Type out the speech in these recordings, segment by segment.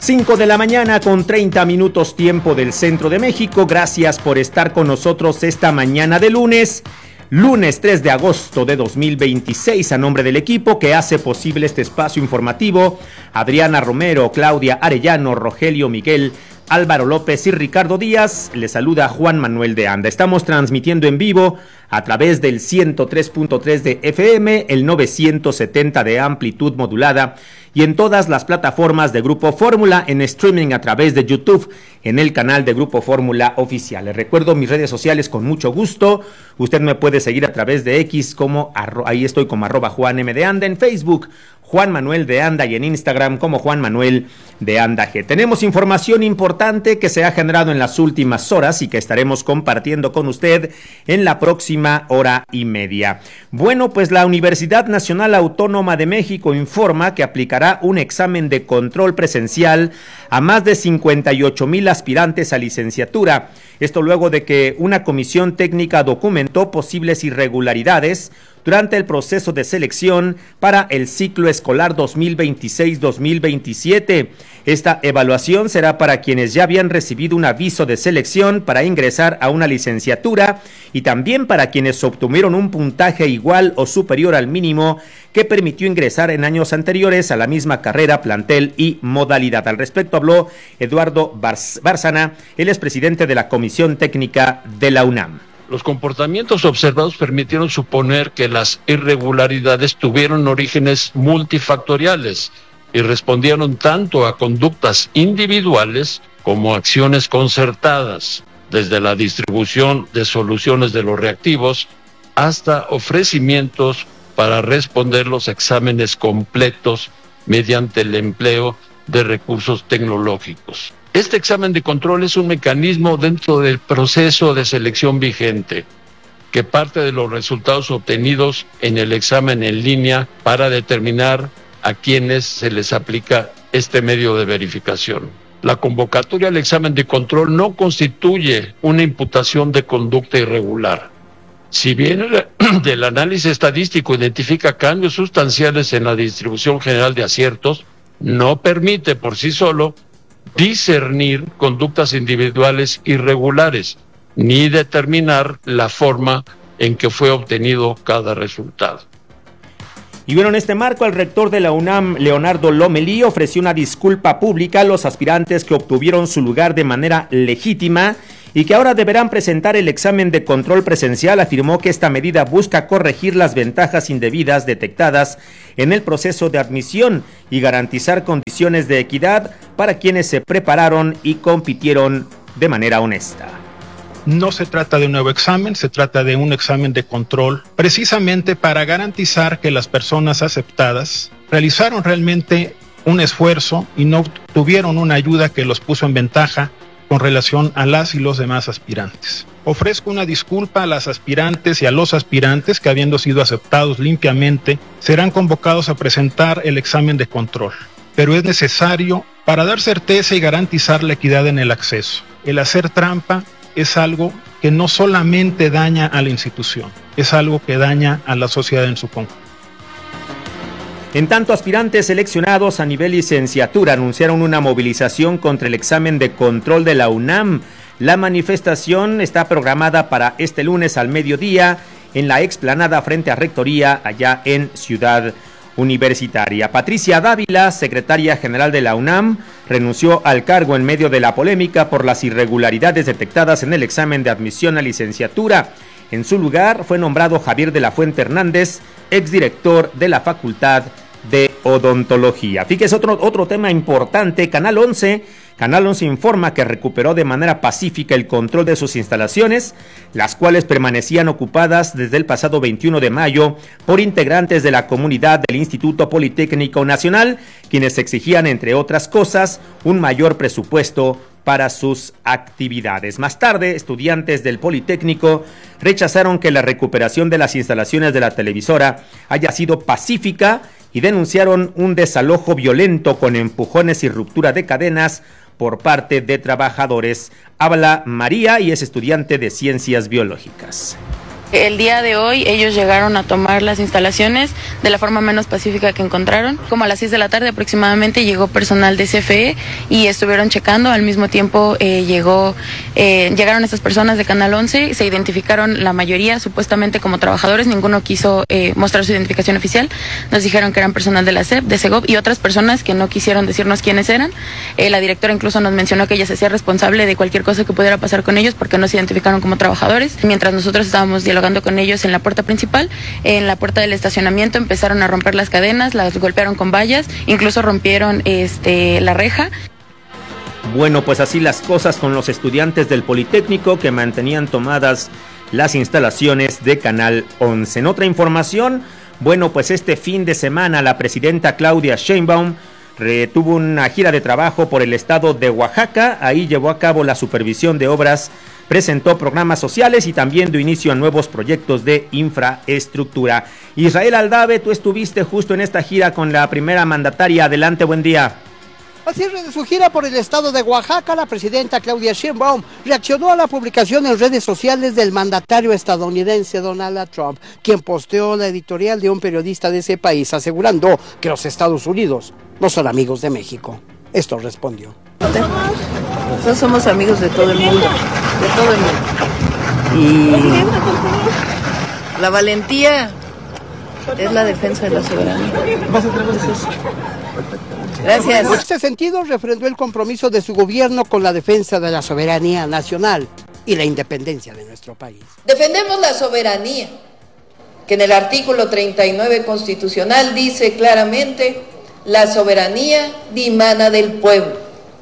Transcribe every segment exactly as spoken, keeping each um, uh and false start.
cinco de la mañana con treinta minutos tiempo del centro de México. Gracias por estar con nosotros esta mañana de lunes. Lunes tres de agosto de dos mil veintiséis, a nombre del equipo que hace posible este espacio informativo, Adriana Romero, Claudia Arellano, Rogelio Miguel, Álvaro López y Ricardo Díaz, les saluda Juan Manuel de Anda. Estamos transmitiendo en vivo a través del ciento tres punto tres de F M, el novecientos setenta de amplitud modulada y en todas las plataformas de Grupo Fórmula, en streaming a través de YouTube, en el canal de Grupo Fórmula Oficial. Les recuerdo mis redes sociales con mucho gusto. Usted me puede seguir a través de X, como arro, ahí estoy como arroba Juan M de Anda, en Facebook Juan Manuel de Anda y en Instagram como Juan Manuel de Anda G. Tenemos información importante que se ha generado en las últimas horas y que estaremos compartiendo con usted en la próxima hora y media. Bueno, pues la Universidad Nacional Autónoma de México informa que aplicará un examen de control presencial a más de cincuenta y ocho mil aspirantes a licenciatura. Esto luego de que una comisión técnica documentó posibles irregularidades durante el proceso de selección para el ciclo escolar dos mil veintiséis dos mil veintisiete. Esta evaluación será para quienes ya habían recibido un aviso de selección para ingresar a una licenciatura y también para quienes obtuvieron un puntaje igual o superior al mínimo que permitió ingresar en años anteriores a la misma carrera, plantel y modalidad. Al respecto habló Eduardo Bárcena, él es presidente de la Comisión Técnica de la UNAM. Los comportamientos observados permitieron suponer que las irregularidades tuvieron orígenes multifactoriales y respondieron tanto a conductas individuales como acciones concertadas, desde la distribución de soluciones de los reactivos hasta ofrecimientos para responder los exámenes completos mediante el empleo de recursos tecnológicos. Este examen de control es un mecanismo dentro del proceso de selección vigente, que parte de los resultados obtenidos en el examen en línea para determinar a quienes se les aplica este medio de verificación. La convocatoria al examen de control no constituye una imputación de conducta irregular. Si bien el análisis estadístico identifica cambios sustanciales en la distribución general de aciertos, no permite por sí solo discernir conductas individuales irregulares, ni determinar la forma en que fue obtenido cada resultado. Y bueno, en este marco, el rector de la UNAM, Leonardo Lomelí, ofreció una disculpa pública a los aspirantes que obtuvieron su lugar de manera legítima y que ahora deberán presentar el examen de control presencial. Afirmó que esta medida busca corregir las ventajas indebidas detectadas en el proceso de admisión y garantizar condiciones de equidad para quienes se prepararon y compitieron de manera honesta. No se trata de un nuevo examen, se trata de un examen de control, precisamente para garantizar que las personas aceptadas realizaron realmente un esfuerzo y no tuvieron una ayuda que los puso en ventaja con relación a las y los demás aspirantes. Ofrezco una disculpa a las aspirantes y a los aspirantes que, habiendo sido aceptados limpiamente, serán convocados a presentar el examen de control, pero es necesario para dar certeza y garantizar la equidad en el acceso. El hacer trampa es algo que no solamente daña a la institución, es algo que daña a la sociedad en su conjunto. En tanto, aspirantes seleccionados a nivel licenciatura anunciaron una movilización contra el examen de control de la UNAM. La manifestación está programada para este lunes al mediodía en la explanada frente a Rectoría, allá en Ciudad Universitaria. Patricia Dávila, secretaria general de la UNAM, renunció al cargo en medio de la polémica por las irregularidades detectadas en el examen de admisión a licenciatura. En su lugar fue nombrado Javier de la Fuente Hernández, exdirector de la Facultad de Odontología. Fíjese, otro, otro tema importante, Canal once, Canal once informa que recuperó de manera pacífica el control de sus instalaciones, las cuales permanecían ocupadas desde el pasado veintiuno de mayo por integrantes de la comunidad del Instituto Politécnico Nacional, quienes exigían, entre otras cosas, un mayor presupuesto para sus actividades. Más tarde, estudiantes del Politécnico rechazaron que la recuperación de las instalaciones de la televisora haya sido pacífica y denunciaron un desalojo violento con empujones y ruptura de cadenas por parte de trabajadores. Habla María y es estudiante de Ciencias Biológicas. El día de hoy ellos llegaron a tomar las instalaciones de la forma menos pacífica que encontraron. Como a las seis de la tarde aproximadamente llegó personal de C F E y estuvieron checando. Al mismo tiempo eh, llegó, eh, llegaron estas personas de Canal once, se identificaron la mayoría supuestamente como trabajadores, ninguno quiso eh, mostrar su identificación oficial. Nos dijeron que eran personal de la C E P, de Segov y otras personas que no quisieron decirnos quiénes eran. Eh, la directora incluso nos mencionó que ella se hacía responsable de cualquier cosa que pudiera pasar con ellos porque no se identificaron como trabajadores. Mientras nosotros estábamos dialogando con ellos en la puerta principal, en la puerta del estacionamiento empezaron a romper las cadenas, las golpearon con vallas, incluso rompieron este, la reja. Bueno, pues así las cosas con los estudiantes del Politécnico que mantenían tomadas las instalaciones de Canal once. En otra información, bueno, pues este fin de semana la presidenta Claudia Sheinbaum tuvo una gira de trabajo por el estado de Oaxaca. Ahí llevó a cabo la supervisión de obras, presentó programas sociales y también dio inicio a nuevos proyectos de infraestructura. Israel Aldave, tú estuviste justo en esta gira con la primera mandataria. Adelante, buen día. Al cierre de su gira por el estado de Oaxaca, la presidenta Claudia Sheinbaum reaccionó a la publicación en redes sociales del mandatario estadounidense Donald Trump, quien posteó la editorial de un periodista de ese país asegurando que los Estados Unidos no son amigos de México. Esto respondió. No somos amigos de todo el mundo, de todo el mundo. Y la valentía es la defensa de la soberanía. Gracias. En este sentido, refrendó el compromiso de su gobierno con la defensa de la soberanía nacional y la independencia de nuestro país. Defendemos la soberanía, que en el artículo treinta y nueve constitucional dice claramente: la soberanía dimana del pueblo.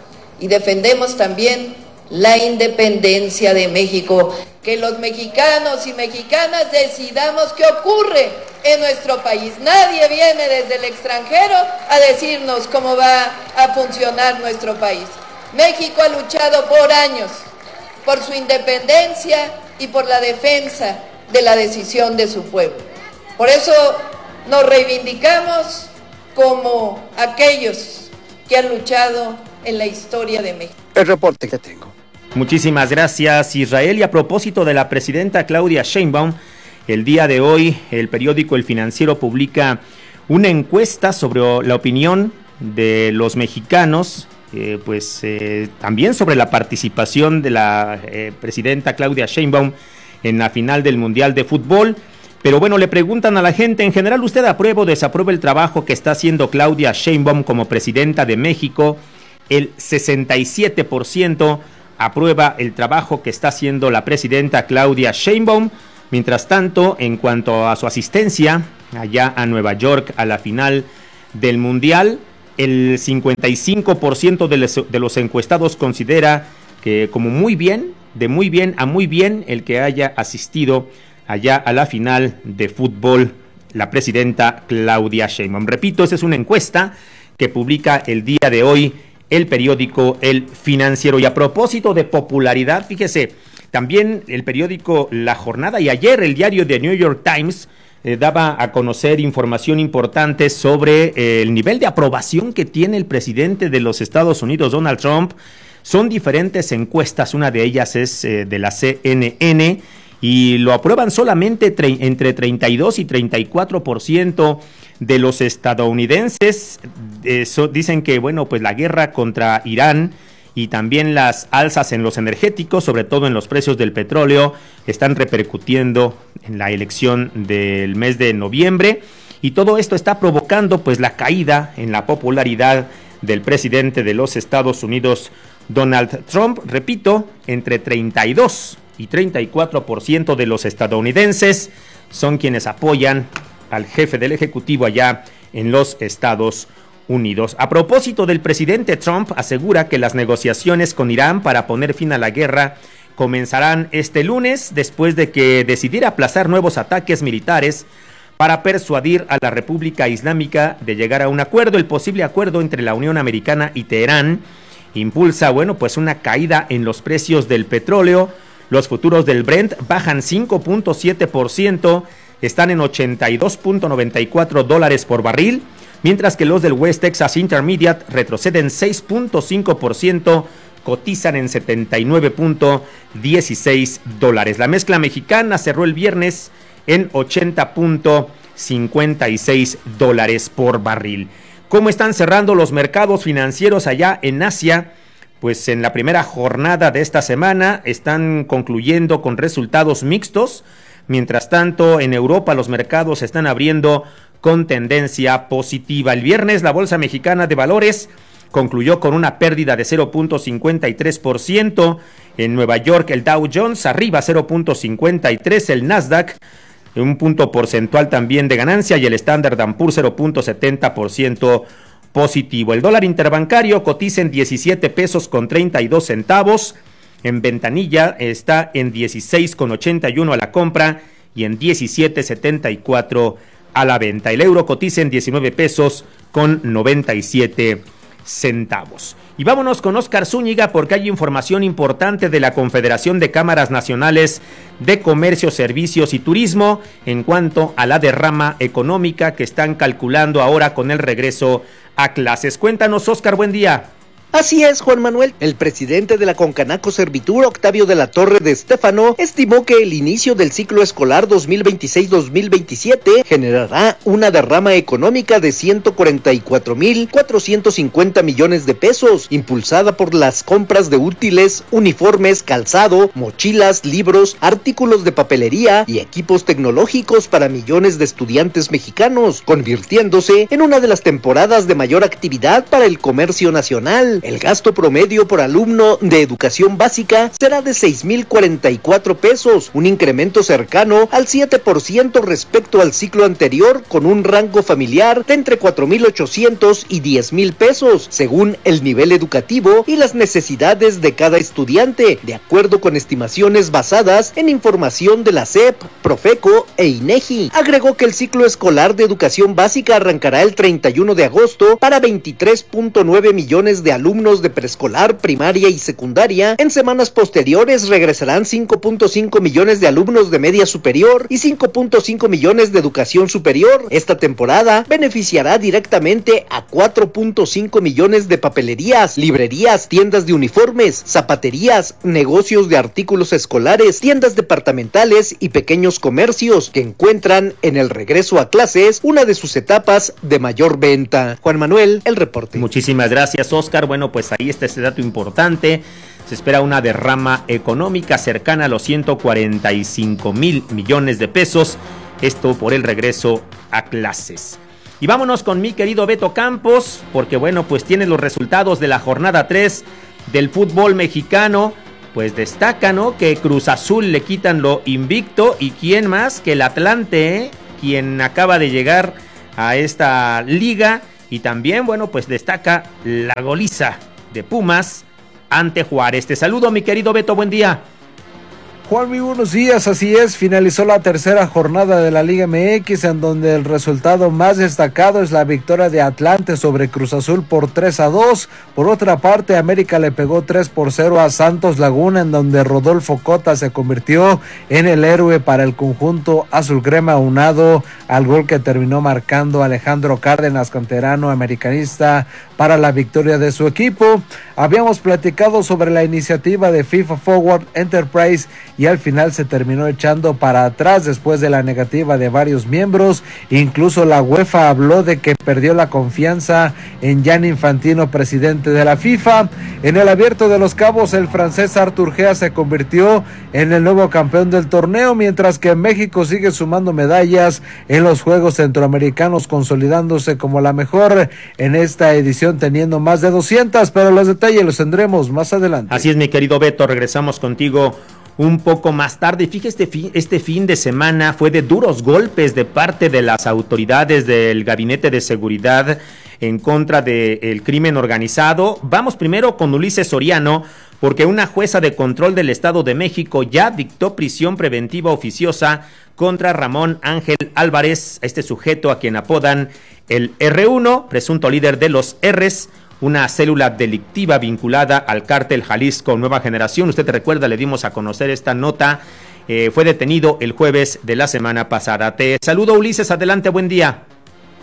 Y defendemos también la independencia de México, que los mexicanos y mexicanas decidamos qué ocurre en nuestro país. Nadie viene desde el extranjero a decirnos cómo va a funcionar nuestro país. México ha luchado por años por su independencia y por la defensa de la decisión de su pueblo. Por eso nos reivindicamos como aquellos que han luchado en la historia de México. El reporte que tengo. Muchísimas gracias, Israel. Y a propósito de la presidenta Claudia Sheinbaum, el día de hoy el periódico El Financiero publica una encuesta sobre la opinión de los mexicanos, eh, pues eh, también sobre la participación de la eh, presidenta Claudia Sheinbaum en la final del Mundial de Fútbol. Pero bueno, le preguntan a la gente, en general, ¿usted aprueba o desaprueba el trabajo que está haciendo Claudia Sheinbaum como presidenta de México? El sesenta y siete por ciento aprueba el trabajo que está haciendo la presidenta Claudia Sheinbaum. Mientras tanto, en cuanto a su asistencia allá a Nueva York a la final del Mundial, el cincuenta y cinco por ciento de los, de los encuestados considera que como muy bien, de muy bien a muy bien, el que haya asistido allá a la final de fútbol la presidenta Claudia Sheinbaum. Repito, esa es una encuesta que publica el día de hoy el periódico El Financiero. Y a propósito de popularidad, fíjese, también el periódico La Jornada y ayer el diario The New York Times eh, daba a conocer información importante sobre eh, el nivel de aprobación que tiene el presidente de los Estados Unidos, Donald Trump. Son diferentes encuestas, una de ellas es eh, de la C N N, y lo aprueban solamente tre- entre treinta y dos y treinta y cuatro por ciento de los estadounidenses. Eso, dicen que, bueno, pues la guerra contra Irán y también las alzas en los energéticos, sobre todo en los precios del petróleo, están repercutiendo en la elección del mes de noviembre, y todo esto está provocando pues la caída en la popularidad del presidente de los Estados Unidos, Donald Trump. Repito, entre treinta y dos y treinta y cuatro por ciento de los estadounidenses son quienes apoyan al jefe del Ejecutivo allá en los Estados Unidos. A propósito del presidente Trump, asegura que las negociaciones con Irán para poner fin a la guerra comenzarán este lunes, después de que decidiera aplazar nuevos ataques militares para persuadir a la República Islámica de llegar a un acuerdo. El posible acuerdo entre la Unión Americana y Teherán impulsa, bueno, pues una caída en los precios del petróleo. Los futuros del Brent bajan cinco punto siete por ciento, están en ochenta y dos punto noventa y cuatro dólares por barril, mientras que los del West Texas Intermediate retroceden seis punto cinco por ciento cotizan en setenta y nueve punto dieciséis dólares. La mezcla mexicana cerró el viernes en ochenta punto cincuenta y seis dólares por barril. ¿Cómo están cerrando los mercados financieros allá en Asia? Pues en la primera jornada de esta semana están concluyendo con resultados mixtos. Mientras tanto, en Europa los mercados se están abriendo con tendencia positiva. El viernes la Bolsa Mexicana de Valores concluyó con una pérdida de cero punto cincuenta y tres por ciento. En Nueva York el Dow Jones arriba cero punto cincuenta y tres por ciento, el Nasdaq un punto porcentual también de ganancia y el Standard and Poor's cero punto setenta por ciento positivo. El dólar interbancario cotiza en diecisiete pesos con treinta y dos centavos. En ventanilla está en dieciséis con ochenta y uno a la compra y en diecisiete setenta y cuatro a la venta. El euro cotiza en diecinueve pesos con noventa y siete centavos. Y vámonos con Óscar Zúñiga porque hay información importante de la Confederación de Cámaras Nacionales de Comercio, Servicios y Turismo en cuanto a la derrama económica que están calculando ahora con el regreso a clases. Cuéntanos, Óscar, buen día. Así es, Juan Manuel. El presidente de la Concanaco Servitur, Octavio de la Torre de Estéfano, estimó que el inicio del ciclo escolar dos mil veintiséis dos mil veintisiete generará una derrama económica de ciento cuarenta y cuatro mil cuatrocientos cincuenta millones de pesos, impulsada por las compras de útiles, uniformes, calzado, mochilas, libros, artículos de papelería y equipos tecnológicos para millones de estudiantes mexicanos, convirtiéndose en una de las temporadas de mayor actividad para el comercio nacional. El gasto promedio por alumno de educación básica será de seis mil cuarenta y cuatro pesos, un incremento cercano al siete por ciento respecto al ciclo anterior, con un rango familiar de entre cuatro mil ochocientos y diez mil pesos, según el nivel educativo y las necesidades de cada estudiante, de acuerdo con estimaciones basadas en información de la S E P, Profeco e INEGI. Agregó que el ciclo escolar de educación básica arrancará el treinta y uno de agosto para veintitrés punto nueve millones de alumnos alumnos de preescolar, primaria y secundaria. En semanas posteriores regresarán cinco punto cinco millones de alumnos de media superior y cinco punto cinco millones de educación superior. Esta temporada beneficiará directamente a cuatro punto cinco millones de papelerías, librerías, tiendas de uniformes, zapaterías, negocios de artículos escolares, tiendas departamentales y pequeños comercios que encuentran en el regreso a clases una de sus etapas de mayor venta. Juan Manuel, el reporte. Muchísimas gracias, Óscar. Bueno, pues ahí está ese dato importante. Se espera una derrama económica cercana a los ciento cuarenta y cinco mil millones de pesos. Esto por el regreso a clases. Y vámonos con mi querido Beto Campos, porque bueno, pues tiene los resultados de la jornada tres del fútbol mexicano. Pues destaca, ¿no?, que Cruz Azul le quitan lo invicto. ¿Y quién más que el Atlante, eh? quien acaba de llegar a esta liga? Y también, bueno, pues destaca la goliza de Pumas ante Juárez. Te saludo, mi querido Beto, buen día. Juan, muy buenos días, así es, finalizó la tercera jornada de la Liga M X, en donde el resultado más destacado es la victoria de Atlante sobre Cruz Azul por tres a dos. Por otra parte, América le pegó tres por cero a Santos Laguna, en donde Rodolfo Cota se convirtió en el héroe para el conjunto azul crema, unado al gol que terminó marcando Alejandro Cárdenas, canterano americanista, para la victoria de su equipo. Habíamos platicado sobre la iniciativa de FIFA Forward Enterprise y al final se terminó echando para atrás después de la negativa de varios miembros. Incluso la UEFA habló de que perdió la confianza en Gianni Infantino, presidente de la FIFA. En el Abierto de los Cabos, el francés Arthur Gea se convirtió en el nuevo campeón del torneo, mientras que México sigue sumando medallas en los Juegos Centroamericanos, consolidándose como la mejor en esta edición, teniendo más de doscientas, pero los detalles los tendremos más adelante. Así es, mi querido Beto, regresamos contigo un poco más tarde. Y fíjate, este fin, este fin de semana fue de duros golpes de parte de las autoridades del Gabinete de Seguridad en contra del crimen organizado. Vamos primero con Ulises Soriano, porque una jueza de control del Estado de México ya dictó prisión preventiva oficiosa contra Ramón Ángel Álvarez, este sujeto a quien apodan el erre uno, presunto líder de los R's, una célula delictiva vinculada al cártel Jalisco Nueva Generación. Usted recuerda, le dimos a conocer esta nota. Eh, fue detenido el jueves de la semana pasada. Te saludo, Ulises, adelante, buen día.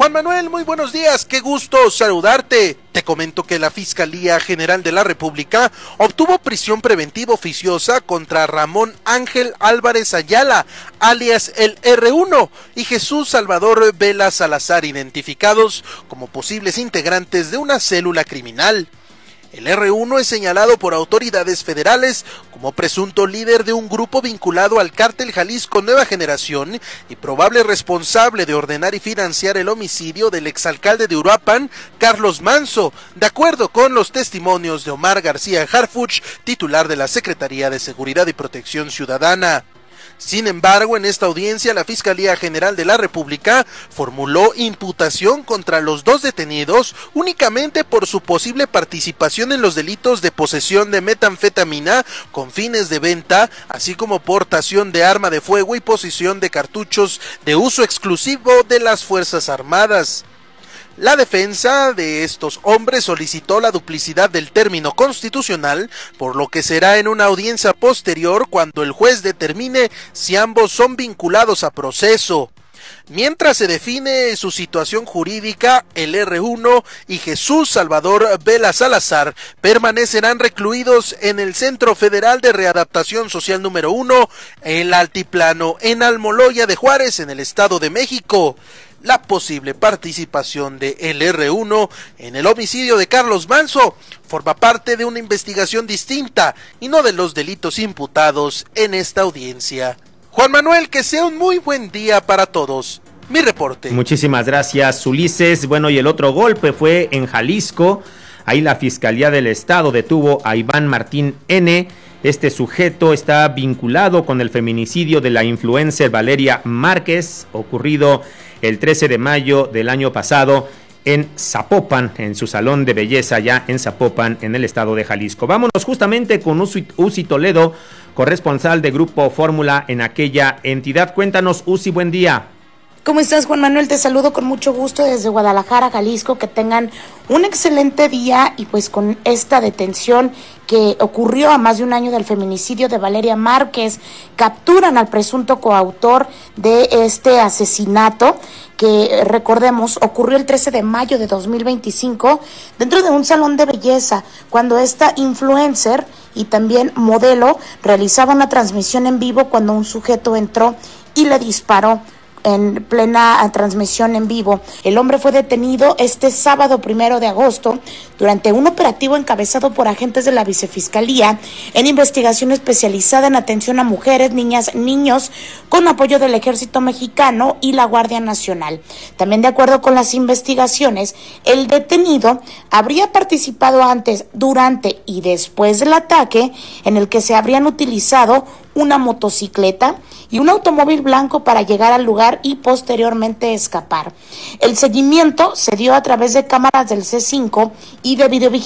Juan Manuel, muy buenos días, qué gusto saludarte. Te comento que la Fiscalía General de la República obtuvo prisión preventiva oficiosa contra Ramón Ángel Álvarez Ayala, alias el erre uno, y Jesús Salvador Vela Salazar, identificados como posibles integrantes de una célula criminal. El erre uno es señalado por autoridades federales como presunto líder de un grupo vinculado al cártel Jalisco Nueva Generación y probable responsable de ordenar y financiar el homicidio del exalcalde de Uruapan, Carlos Manso, de acuerdo con los testimonios de Omar García Harfuch, titular de la Secretaría de Seguridad y Protección Ciudadana. Sin embargo, en esta audiencia, la Fiscalía General de la República formuló imputación contra los dos detenidos únicamente por su posible participación en los delitos de posesión de metanfetamina con fines de venta, así como portación de arma de fuego y posesión de cartuchos de uso exclusivo de las Fuerzas Armadas. La defensa de estos hombres solicitó la duplicidad del término constitucional, por lo que será en una audiencia posterior cuando el juez determine si ambos son vinculados a proceso. Mientras se define su situación jurídica, el erre uno y Jesús Salvador Vela Salazar permanecerán recluidos en el Centro Federal de Readaptación Social número uno, el Altiplano, en Almoloya de Juárez, en el Estado de México. La posible participación de el erre uno en el homicidio de Carlos Manso forma parte de una investigación distinta y no de los delitos imputados en esta audiencia. Juan Manuel, que sea un muy buen día para todos. Mi reporte. Muchísimas gracias, Ulises. Bueno, y el otro golpe fue en Jalisco. Ahí la Fiscalía del Estado detuvo a Iván Martín N. Este sujeto está vinculado con el feminicidio de la influencer Valeria Márquez, ocurrido el trece de mayo del año pasado en Zapopan, en su salón de belleza allá en Zapopan, en el estado de Jalisco. Vámonos justamente con Uzi, Uzi Toledo, corresponsal de Grupo Fórmula en aquella entidad. Cuéntanos, Uzi, buen día. ¿Cómo estás, Juan Manuel? Te saludo con mucho gusto desde Guadalajara, Jalisco. Que tengan un excelente día y pues con esta detención que ocurrió a más de un año del feminicidio de Valeria Márquez, capturan al presunto coautor de este asesinato que, recordemos, ocurrió el trece de mayo de dos mil veinticinco dentro de un salón de belleza, cuando esta influencer y también modelo realizaba una transmisión en vivo cuando un sujeto entró y le disparó en plena transmisión en vivo. El hombre fue detenido este sábado primero de agosto durante un operativo encabezado por agentes de la Vicefiscalía en investigación especializada en atención a mujeres, niñas, niños, con apoyo del Ejército Mexicano y la Guardia Nacional. También, de acuerdo con las investigaciones, el detenido habría participado antes, durante y después del ataque, en el que se habrían utilizado una motocicleta y un automóvil blanco para llegar al lugar y posteriormente escapar. El seguimiento se dio a través de cámaras del ce cinco y de videovigilancia